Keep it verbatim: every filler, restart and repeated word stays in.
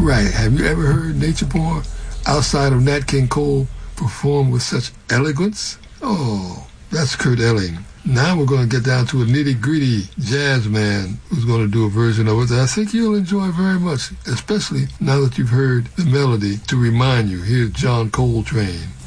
Right. Have you ever heard Nature Boy outside of Nat King Cole perform with such elegance? Oh, that's Kurt Elling. Now we're going to get down to a nitty-gritty jazz man who's going to do a version of it that I think you'll enjoy very much, especially now that you've heard the melody to remind you. Here's John Coltrane.